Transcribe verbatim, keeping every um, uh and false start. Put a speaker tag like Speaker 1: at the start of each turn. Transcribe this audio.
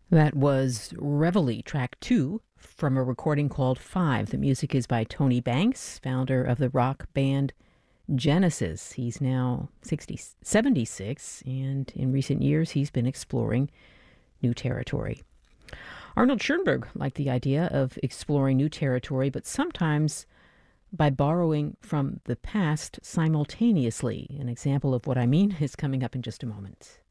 Speaker 1: That was Reveille, track two, from a recording called Five. The music is by Tony Banks, founder of the rock band Genesis. He's now sixty, seventy-six, and in recent years he's been exploring new territory. Arnold Schoenberg liked the idea of exploring new territory, but sometimes by borrowing from the past simultaneously. An example of what I mean is coming up in just a moment.